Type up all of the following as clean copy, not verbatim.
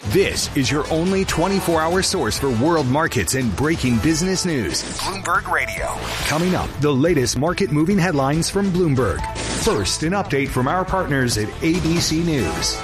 This is your only 24-hour source for world markets and breaking business news. Bloomberg Radio. Coming up, the latest market-moving headlines from Bloomberg. First, an update from our partners at ABC News.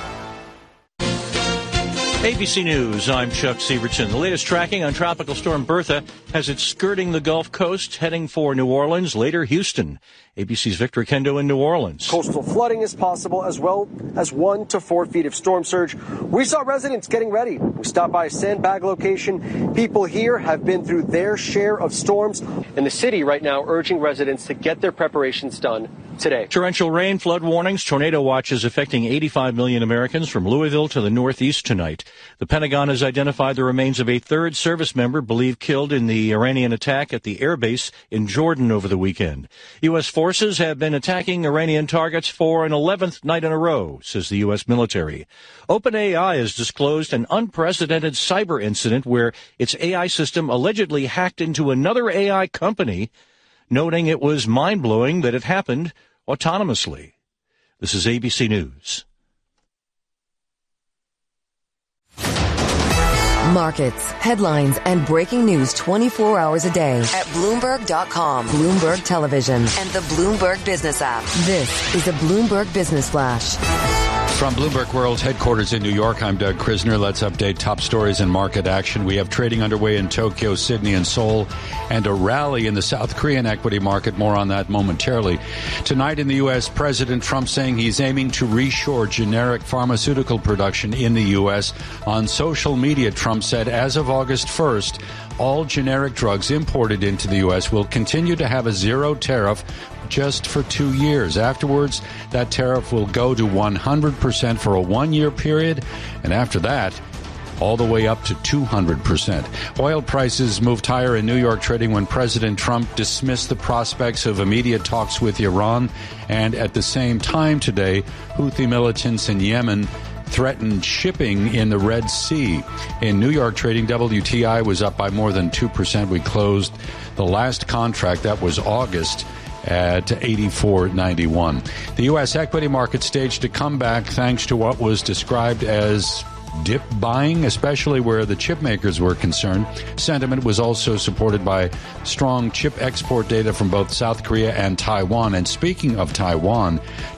ABC News, I'm Chuck Severson. The latest tracking on Tropical Storm Bertha has it skirting the Gulf Coast, heading for New Orleans, later Houston. ABC's Victor Kendo in New Orleans. Coastal flooding is possible, as well as 1 to 4 feet of storm surge. We saw residents getting ready. We stopped by a sandbag location. People here have been through their share of storms. And the city right now urging residents to get their preparations done today. Torrential rain, flood warnings, tornado watches affecting 85 million Americans from Louisville to the northeast tonight. The Pentagon has identified the remains of a third service member believed killed in the Iranian attack at the airbase in Jordan over the weekend. U.S. forces have been attacking Iranian targets for an 11th night in a row, says the U.S. military. OpenAI has disclosed an unprecedented cyber incident where its AI system allegedly hacked into another AI company, noting it was mind-blowing that it happened autonomously. This is ABC News. Markets, headlines, and breaking news 24 hours a day at Bloomberg.com, Bloomberg Television, and the Bloomberg Business app. This is a Bloomberg Business Flash. From Bloomberg World headquarters in New York, I'm Doug Krisner. Let's update top stories and market action. We have trading underway in Tokyo, Sydney, and Seoul, and a rally in the South Korean equity market. More on that momentarily. Tonight in the U.S., President Trump saying he's aiming to reshore generic pharmaceutical production in the U.S. On social media, Trump said as of August 1st, all generic drugs imported into the U.S. will continue to have a zero tariff just for 2 years. Afterwards, that tariff will go to 100% for a 1-year period, and after that, all the way up to 200%. Oil prices moved higher in New York trading when President Trump dismissed the prospects of immediate talks with Iran, and at the same time today, Houthi militants in Yemen threatened shipping in the Red Sea. In New York trading, WTI was up by more than 2%. We closed the last contract, that was August, at 84.91. The U.S. equity market staged a comeback thanks to what was described as dip buying, especially where the chip makers were concerned. Sentiment was also supported by strong chip export data from both South Korea and Taiwan. And speaking of Taiwan,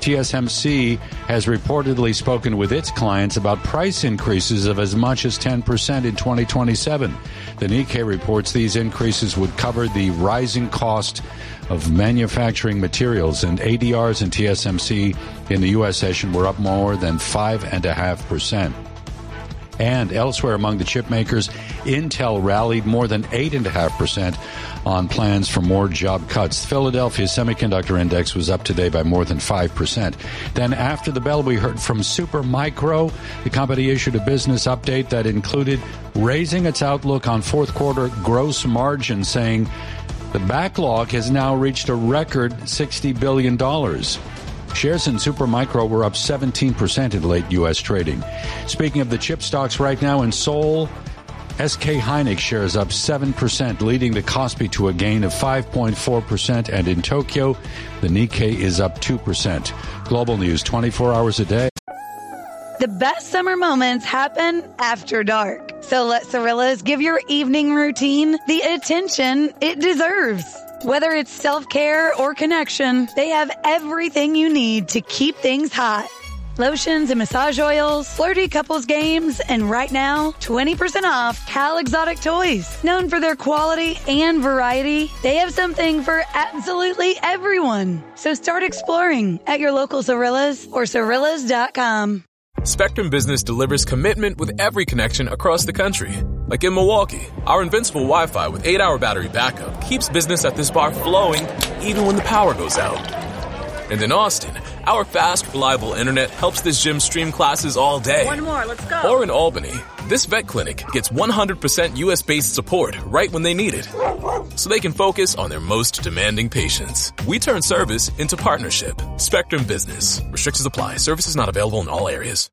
TSMC has reportedly spoken with its clients about price increases of as much as 10% in 2027. The Nikkei reports these increases would cover the rising cost of manufacturing materials, and ADRs in TSMC in the U.S. session were up more than 5.5%. And elsewhere among the chip makers, Intel rallied more than 8.5% on plans for more job cuts. Philadelphia Semiconductor Index was up today by more than 5%. Then after the bell, we heard from Supermicro. The company issued a business update that included raising its outlook on fourth quarter gross margin, saying the backlog has now reached a record $60 billion. Shares in Supermicro were up 17% in late U.S. trading. Speaking of the chip stocks right now in Seoul, SK Hynix shares up 7%, leading the Kospi to a gain of 5.4%. And in Tokyo, the Nikkei is up 2%. Global news 24 hours a day. The best summer moments happen after dark. So let Cirillas give your evening routine the attention it deserves. Whether it's self-care or connection, they have everything you need to keep things hot. Lotions and massage oils, flirty couples games, and right now, 20% off Cal Exotic Toys. Known for their quality and variety, they have something for absolutely everyone. So start exploring at your local Cirillas or Cirillas.com. Spectrum Business delivers commitment with every connection across the country. Like in Milwaukee, our invincible Wi-Fi with 8-hour battery backup keeps business at this bar flowing even when the power goes out. And in Austin, our fast, reliable internet helps this gym stream classes all day. One more, let's go. Or in Albany, this vet clinic gets 100% US-based support right when they need it, so they can focus on their most demanding patients. We turn service into partnership. Spectrum Business. Restrictions apply. Services not available in all areas.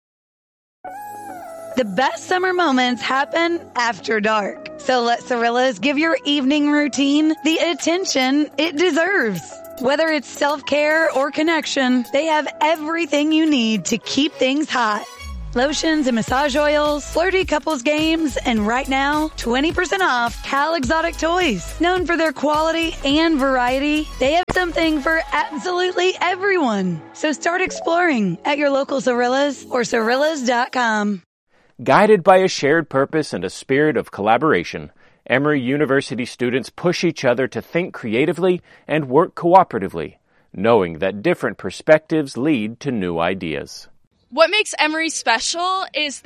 The best summer moments happen after dark. So let Cirillas give your evening routine the attention it deserves. Whether it's self-care or connection, they have everything you need to keep things hot. lotions and massage oils, flirty couples games, and right now, 20% off Cal Exotic Toys. Known for their quality and variety, they have something for absolutely everyone. So start exploring at your local Zorillas or Zorillas.com. Guided by a shared purpose and a spirit of collaboration, Emory University students push each other to think creatively and work cooperatively, knowing that different perspectives lead to new ideas. What makes Emory special is